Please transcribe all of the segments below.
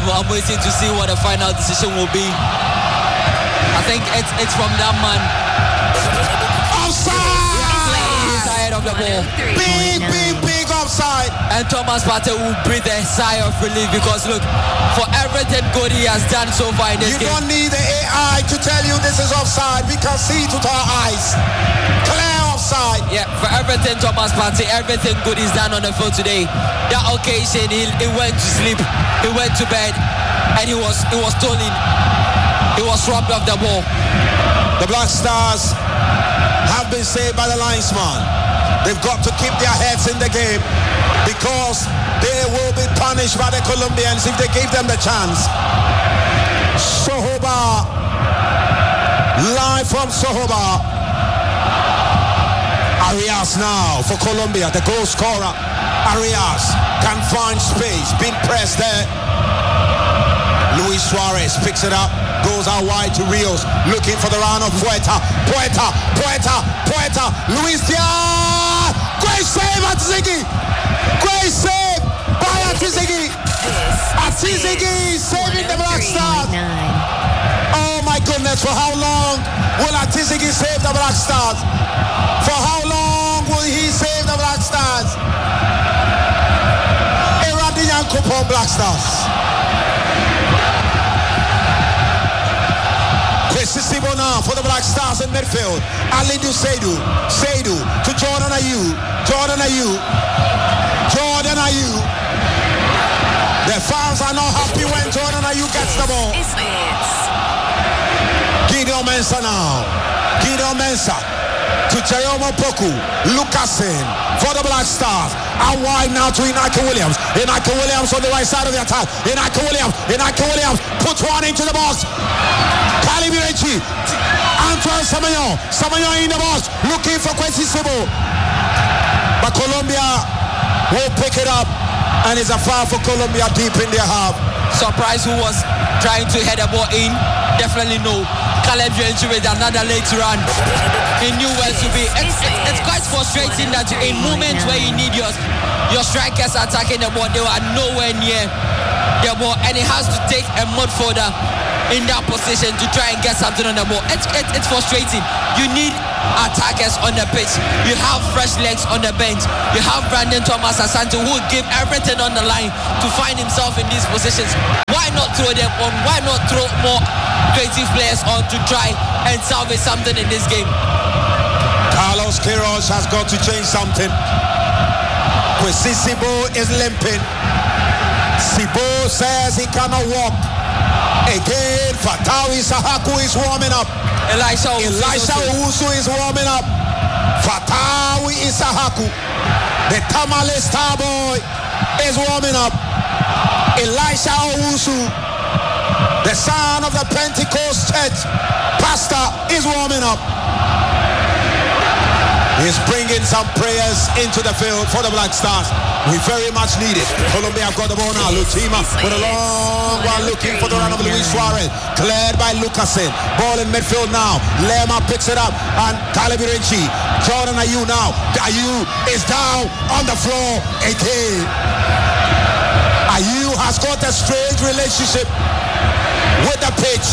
I'm waiting to see what the final decision will be. I think it's from that man. Offside! He's ahead of the ball. Big offside. And Thomas Partey will breathe a sigh of relief because look, for everything good he has done so far in this game. You don't need the AI to tell you this is offside. We can see it with our eyes. Clear offside. Yeah, for everything Thomas Partey, everything good he's done on the field today. That occasion he went to sleep, he went to bed, and he was stolen. He was robbed of the ball. The Black Stars have been saved by the linesman. They've got to keep their heads in the game because they will be punished by the Colombians if they give them the chance. Sohoba, live from Sohoba. Arias now for Colombia, the goal scorer. Arias can find space, being pressed there. Luis Suarez picks it up, goes out wide to Rios, looking for the round of Puerta. Luis Diaz! Great save, Atizigi! Great save by Atizigi! Atizigi saving the Black Stars! Oh my goodness, for how long will Atizigi save the Black Stars? For how long will he save the Black Stars? Eradiyan Kupon Black Stars. Sissimo now for the Black Stars in midfield. Alidu Seidu to Jordan Ayew. The fans are not happy when Jordan Ayew gets the ball. Gideon Mensah now. To Chayomo Poku. Lucasen for the Black Stars. And wide now to Inaki Williams. Inaki Williams on the right side of the attack. Inaki Williams puts one into the box. Calibirechi, Antoine Samayon in the box, looking for Kwesi Sibo. But Colombia will pick it up, and it's a foul for Colombia deep in their half. Surprise who was trying to head the ball in? Definitely no. Caleb Johnson with another late run. He knew where to be. It's quite frustrating that in moments where you need your strikers attacking the ball, they are nowhere near the ball, and it has to take a midfielder in that position to try and get something on the ball. It's frustrating. You need attackers on the pitch. You have fresh legs on the bench. You have Brandon Thomas Asante who will give everything on the line to find himself in these positions. Why not throw them on? Why not throw more creative players on to try and salvage something in this game? Carlos Queiroz has got to change something. Kwesi Sibo is limping. Sibo says he cannot walk. Again, Fatawi Sahaku is warming up. Elisha Owusu is warming up. Fatawi Isahaku, the Tamale star boy, is warming up. Elisha Owusu, the son of the Pentecost Church pastor, is warming up. He's bringing some prayers into the field for the Black Stars. We very much need it. Colombia have got the ball now. Lutima with a long one looking for the run of Luis Suarez. Cleared by Lucasen. Ball in midfield now. Lerma picks it up and Calibirechi. Jordan Ayew now. Ayew is down on the floor again. Ayew has got a strange relationship with the pitch.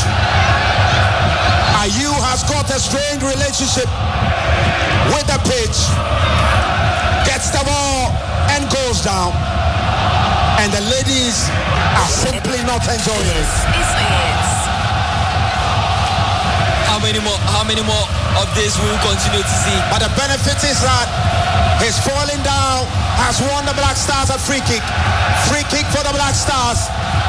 Ayew has got a strange relationship with the pitch. Gets the ball and goes down, and the ladies are simply not enjoying it. How many more of this we will continue to see? But the benefit is that his falling down has won the Black Stars a free kick. Free kick for the Black Stars.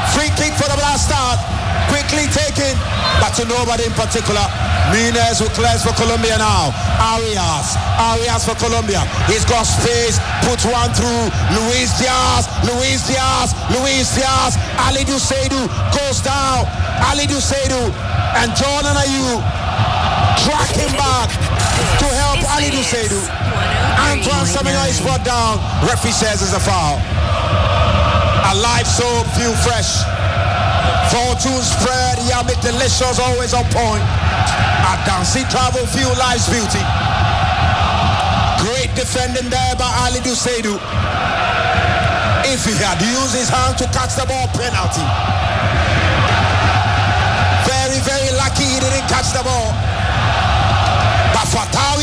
Quickly taken, but to nobody in particular. Nunes who clears for Colombia now. Arias for Colombia. He's got space, puts one through. Luis Diaz. Alidu Seidu goes down. And Jordan Ayew track him back to help Alidu Seidu. Antoine Samayon is brought down. Referee says it's a foul. A live soap, feel fresh. Fortune spread, yummy, delicious, always on point. Adansi Travel Fuel Life's Beauty. Great defending there by Alidu Seidu. If he had used his hand to catch the ball, penalty. Very, very lucky he didn't catch the ball. But Fatawu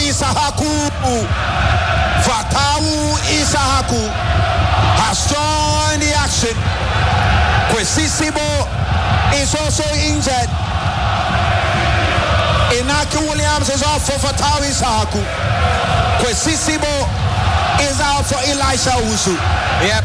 Issahaku has joined the action. Kwesi Sibo is also injured. Inaki Williams is out for Fatawu Issahaku. Kwesi Sibo is out for Elisha Owusu. Yep.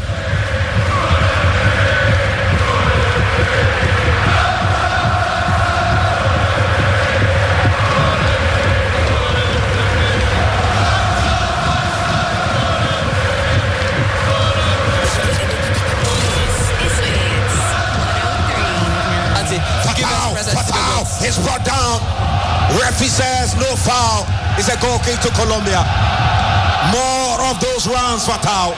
Fatau is brought down. Referee says no foul. It's a goal kick to Colombia. More of those rounds, Fatau.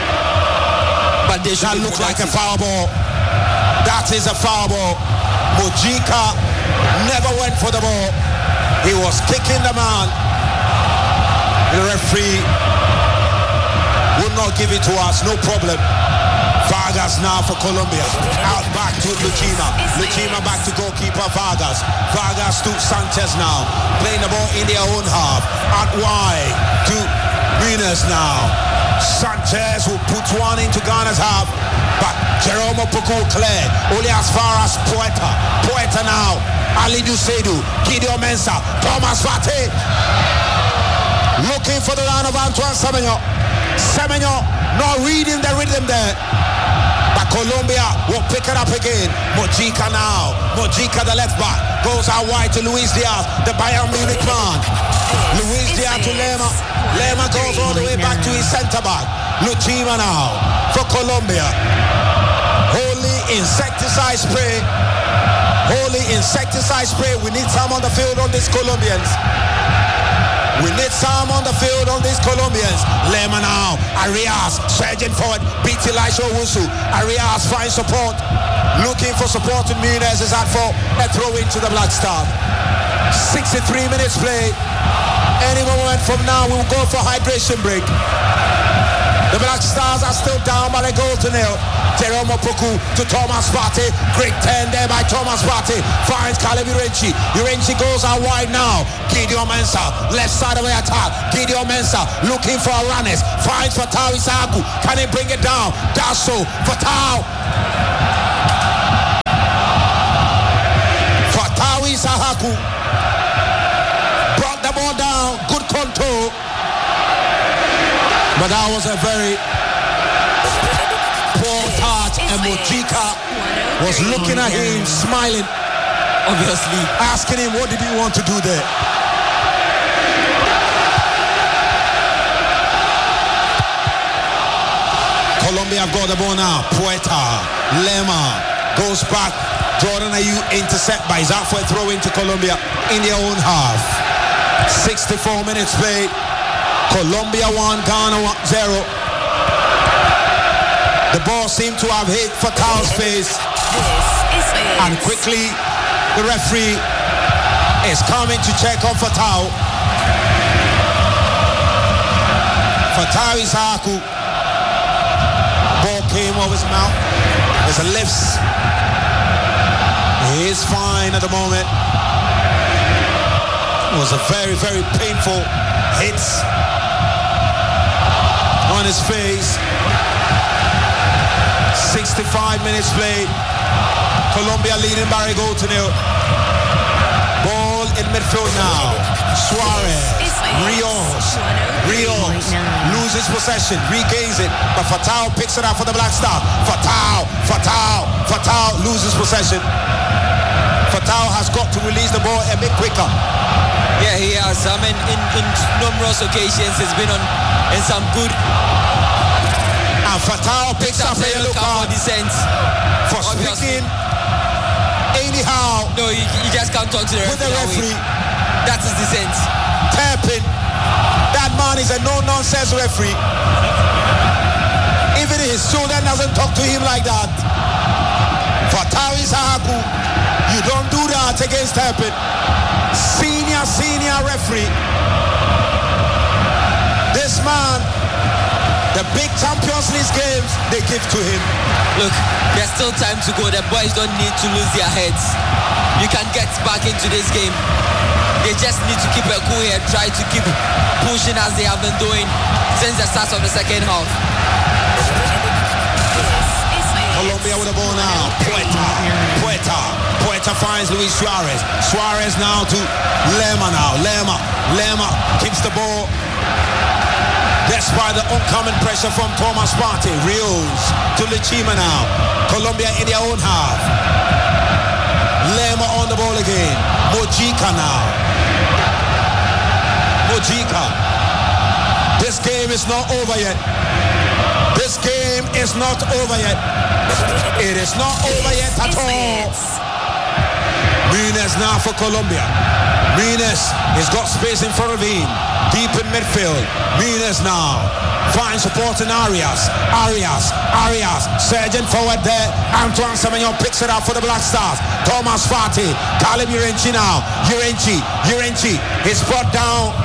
But they should that look like a foul ball. That is a foul ball. Mujica never went for the ball. He was kicking the man. The referee would not give it to us. No problem. Vargas now for Colombia. Out back to Luchima. Luchima back to goalkeeper Vargas. Vargas to Sanchez now. Playing the ball in their own half. Out wide to Minas now. Sanchez will put one into Ghana's half. But Jerome Opoku clear. Only as far as Poeta. Poeta now. Ali Dusedu. Gideon Mensah. Thomas Partey. Looking for the line of Antoine Semenyo. Semenyo not reading the rhythm there. But Colombia will pick it up again. Mujica now. Mujica, the left back, goes out wide to Luis Diaz, the Bayern Munich man. Luis Diaz to Lema. Lema goes all the way back to his centre back. Luchima now for Colombia. Holy insecticide spray. Holy insecticide spray. We need some on the field on these Colombians. We need some on the field on these Colombians. Lema now. Arias surging forward. Beats Elisha Owusu. Arias finds support. Looking for support in Muniz is out for a throw into the Black Star. 63 minutes play. Any moment from now we'll go for hydration break. The Black Stars are still down by a goal to nil. Jerome Opoku to Thomas Partey. Great turn there by Thomas Partey. Finds Caleb Irenchi. Irenchi goes out wide now. Gideon Mensah, left side of the attack. Gideon Mensah looking for Aranes. Finds Fatawu Issahaku. Can he bring it down? Does so. Fatawu Issahaku brought the ball down. Good control. But that was a very poor touch, and Mujica was looking at him, smiling, obviously, asking him what did he want to do there. Colombia have got the ball now. Poeta, Lema goes back. Jordan Ayew intercept by Zaf for a throw into Colombia in their own half. 64 minutes played. Colombia 1, Ghana 0. The ball seemed to have hit Fatau's face. And quickly the referee is coming to check on Fatau. Fatawu Issahaku. Ball came over his mouth. There's a lift. He is fine at the moment. It was a very, very painful hit on his face. 65 minutes played. Colombia leading by a goal to nil. Ball in midfield now. Suarez. Rios loses possession, regains it, but Fatau picks it up for the Black Star. Fatau loses possession. Fatau has got to release the ball a bit quicker. Yeah, he has. I mean, in numerous occasions, he's been on in some good. And Fatau picks up a yellow card for speaking anyhow. No, you just can't talk to the referee. With the referee. That is dissent. Tapping. That man is a no-nonsense referee. Even his children doesn't talk to him like that. Fatawu Issahaku, you don't do that against Tapping. Senior referee. This man The big Champions League games, they give to him. Look, there's still time to go. The boys don't need to lose their heads. You can get back into this game. They just need to keep a cool head, try to keep pushing as they have been doing since the start of the second half. Colombia with the ball now. Puerta finds Luis Suarez. Suarez now to Lerma now. Lerma keeps the ball. Despite the oncoming pressure from Thomas Partey. Rios to Lechima now. Colombia in their own half. Lerma on the ball again. Mojica now. Mojica. This game is not over yet. This game is not over yet. It is not over yet at all. Muniz now for Colombia. Muniz has got space in front of him. Deep in midfield. Muniz now finds support in Arias. Surging forward there. Antoine Semenyo picks it up for the Black Stars. Thomas Partey. Caleb Urenchi now. Urenchi. He's brought down.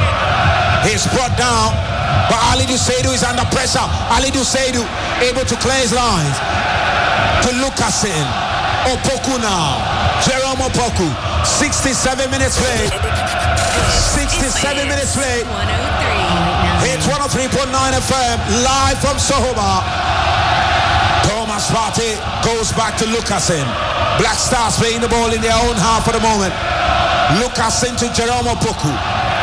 But Alidou Seydou is under pressure. Alidou Seydou able to clear his lines. To Lukasin. Opoku now. Jerome Opoku. 67 minutes play. 67 minutes play. 103. It's 103.9 FM live from Sohoba. Thomas Partey goes back to Lukasin. Black Stars playing the ball in their own half for the moment. Lukasin to Jerome Opoku.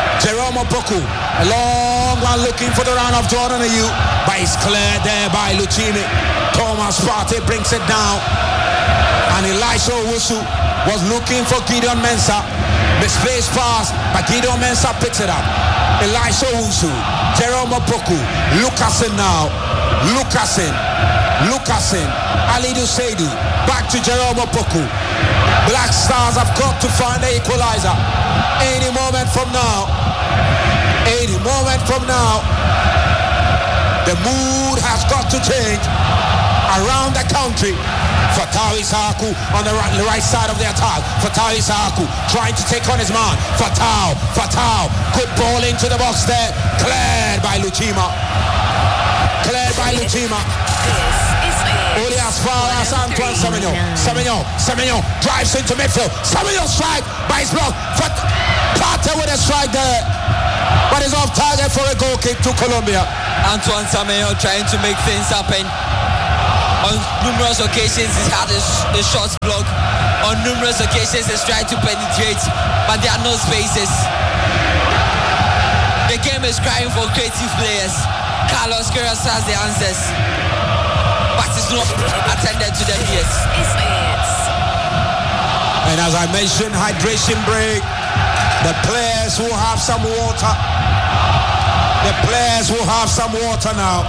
A long one looking for the run of Jordan Ayew, but it's cleared there by Lucchini. Thomas Partey brings it down, and Elisha Owusu was looking for Gideon Mensah. Misplaced pass, but Gideon Mensah picks it up. Elisha Owusu, Jerome Opoku, Lukasin now. Lukasin. Alidou Seydou, back to Jerome Opoku. Black Stars have got to find the equalizer. Any moment from now, the mood has got to change around the country. Fatau Issahaku on the right side of the attack. Fatau Issahaku trying to take on his man. Fatau, good ball into the box there. Cleared by Lechima. Only as far as Antoine Semenyo. Semenyo drives into midfield. Semenyo strike by his block. Partey with a strike there, but is off target for a goal kick to Colombia. Antoine Semenyo trying to make things happen. On numerous occasions he's had a shot block. On numerous occasions he's tried to penetrate, but there are no spaces. The game is crying for creative players. Carlos Queiroz has the answers, but it's not attended to them yet. And as I mentioned, hydration break. The players will have some water. Now.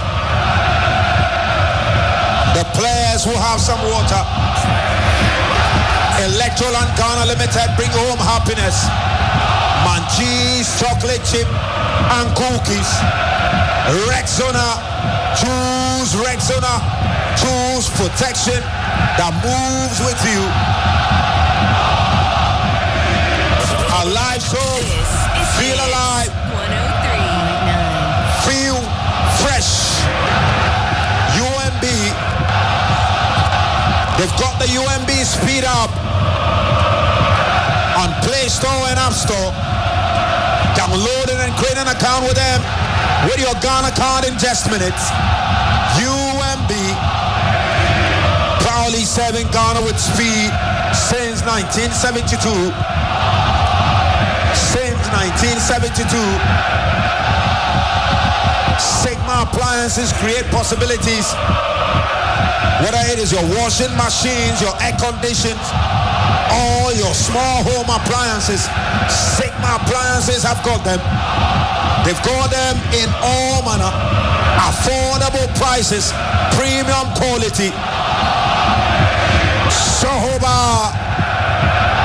Electroland Ghana Limited bring home happiness. Mancheese chocolate chip and cookies. Rexona. Choose protection that moves with you. Alive show. Feel alive. 103.9. Feel fresh. UMB. They've got the UMB speed up on Play Store and App Store. Download it and create an account with them with your Ghana card in just minutes. UMB proudly serving Ghana with speed since 1972. Sigma appliances create possibilities. Whether it is your washing machines, your air conditions, all your small home appliances, Sigma appliances have got them. They've got them in all manner, affordable prices, premium quality.